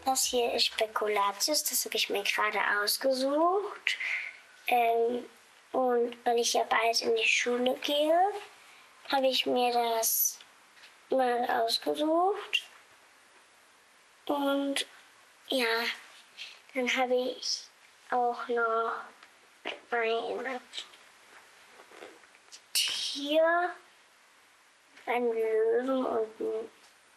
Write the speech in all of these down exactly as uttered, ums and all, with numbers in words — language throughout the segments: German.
Das hier ist Spekulatius, das habe ich mir gerade ausgesucht. Ähm, und weil ich ja bald in die Schule gehe, habe ich mir das mal ausgesucht. Und ja, dann habe ich auch noch ein Tier, ein Löwen und ein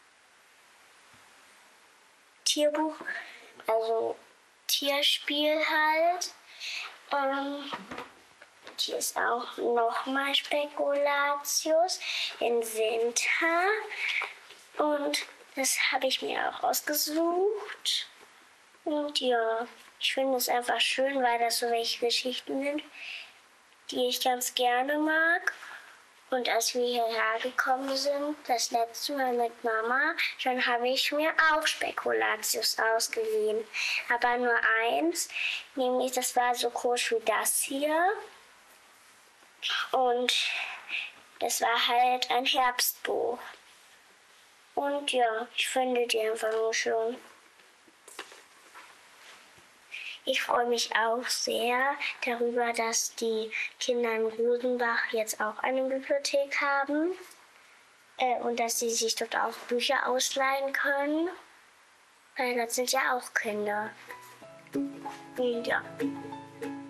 Tierbuch, also Tierspiel halt. Ähm, hier ist auch nochmal Spekulatius in Sinter. Und das habe ich mir auch ausgesucht. Und ja, ich finde es einfach schön, weil das so welche Geschichten sind, die ich ganz gerne mag. Und als wir hierher gekommen sind, das letzte Mal mit Mama, dann habe ich mir auch Spekulatius ausgeliehen. Aber nur eins, nämlich das war so groß wie das hier. Und das war halt ein Herbstbuch. Und ja, ich finde die einfach nur schön. Ich freue mich auch sehr darüber, dass die Kinder in Rosenbach jetzt auch eine Bibliothek haben äh, und dass sie sich dort auch Bücher ausleihen können, weil das sind ja auch Kinder. Und ja.